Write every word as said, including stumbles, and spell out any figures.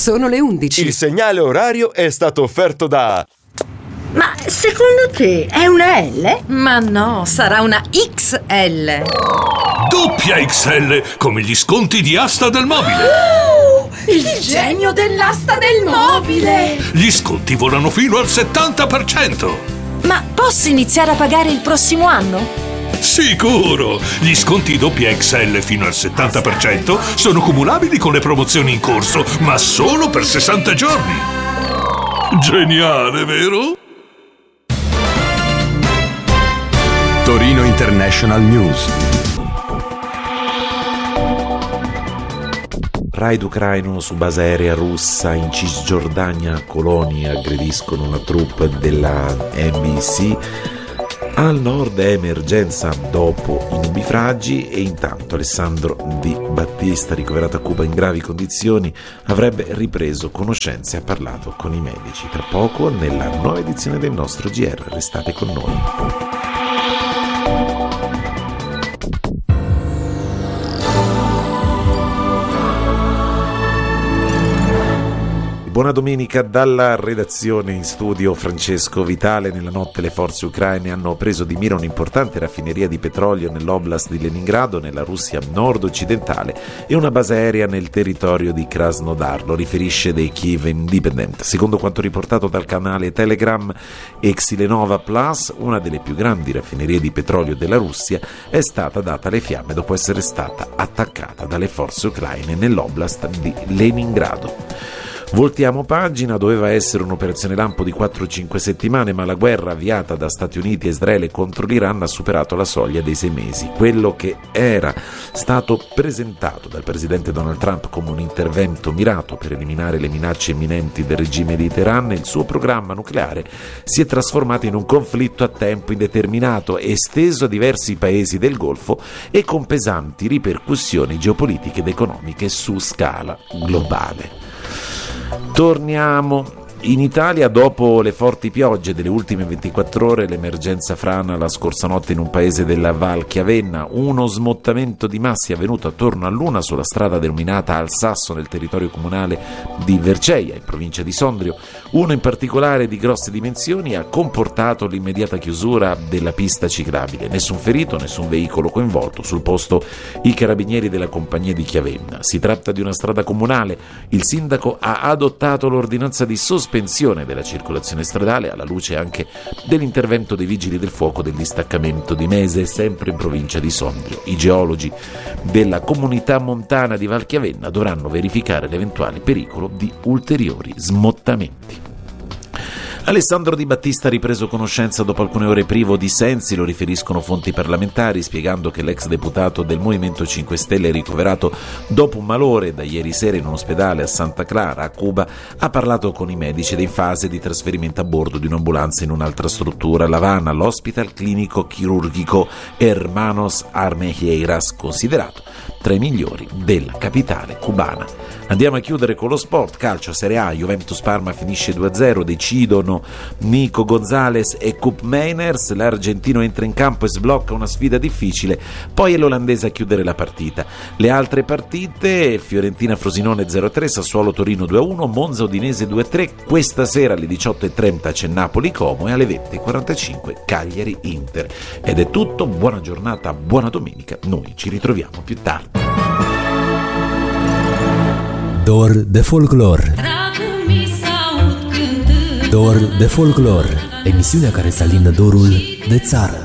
Sono le undici. Il segnale orario è stato offerto da... Ma secondo te è una L? Ma no, sarà una X L. Doppia X L, come gli sconti di Asta del Mobile. Oh, il, il genio dell'asta del mobile. Gli sconti volano fino al settanta per cento. Ma posso iniziare a pagare il prossimo anno? Sicuro! Gli sconti doppia X L fino al settanta per cento sono cumulabili con le promozioni in corso, ma solo per sessanta giorni. Geniale, vero? Torino International News. Raid ucraino su base aerea russa in Cisgiordania, coloni aggrediscono una troupe della N B C. Al nord è emergenza dopo i nubifragi e intanto Alessandro Di Battista, ricoverato a Cuba in gravi condizioni, avrebbe ripreso conoscenze e ha parlato con i medici. Tra poco nella nuova edizione del nostro G R, restate con noi. Buona domenica dalla redazione. In studio Francesco Vitale. Nella notte le forze ucraine hanno preso di mira un'importante raffineria di petrolio nell'oblast di Leningrado, nella Russia nord-occidentale, e una base aerea nel territorio di Krasnodar, lo riferisce The Kiev Independent. Secondo quanto riportato dal canale Telegram Exilenova Plus, una delle più grandi raffinerie di petrolio della Russia è stata data alle fiamme dopo essere stata attaccata dalle forze ucraine nell'oblast di Leningrado. Voltiamo pagina. Doveva essere un'operazione lampo di quattro cinque settimane, ma la guerra avviata da Stati Uniti e Israele contro l'Iran ha superato la soglia dei sei mesi. Quello che era stato presentato dal presidente Donald Trump come un intervento mirato per eliminare le minacce imminenti del regime di Teheran, il suo programma nucleare si è trasformato in un conflitto a tempo indeterminato, esteso a diversi paesi del Golfo e con pesanti ripercussioni geopolitiche ed economiche su scala globale. Torniamo in Italia. Dopo le forti piogge delle ultime ventiquattro ore, l'emergenza frana la scorsa notte in un paese della Val Chiavenna. Uno smottamento di massi è avvenuto attorno all'una sulla strada denominata Al Sasso nel territorio comunale di Verceia, in provincia di Sondrio. Uno in particolare di grosse dimensioni ha comportato l'immediata chiusura della pista ciclabile. Nessun ferito, nessun veicolo coinvolto. Sul posto i carabinieri della compagnia di Chiavenna. Si tratta di una strada comunale. Il sindaco ha adottato l'ordinanza di sospensione della circolazione stradale alla luce anche dell'intervento dei vigili del fuoco del distaccamento di Mese, sempre in provincia di Sondrio. I geologi della comunità montana di Val Chiavenna dovranno verificare l'eventuale pericolo di ulteriori smottamenti. Alessandro Di Battista ha ripreso conoscenza dopo alcune ore privo di sensi, lo riferiscono fonti parlamentari, spiegando che l'ex deputato del Movimento cinque Stelle, ricoverato dopo un malore da ieri sera in un ospedale a Santa Clara, a Cuba, ha parlato con i medici ed è in fase di trasferimento a bordo di un'ambulanza in un'altra struttura, l'Havana, l'Hospital Clínico Quirúrgico Hermanos Armejeiras, considerato tra i migliori della capitale cubana. Andiamo a chiudere con lo sport. Calcio, Serie A, Juventus Parma finisce due a zero, decidono Nico Gonzalez e Koop Meiners, l'argentino entra in campo e sblocca una sfida difficile, poi è l'olandese a chiudere la partita. Le altre partite: Fiorentina Frosinone zero a tre, Sassuolo Torino due a uno, Monza Udinese due a tre, questa sera alle diciotto e trenta c'è Napoli Como e alle venti e quarantacinque Cagliari Inter. Ed è tutto, buona giornata, buona domenica, noi ci ritroviamo più tardi. Dor de Folklore. Dor de Folklore, emisiunea care să alindă dorul de țară.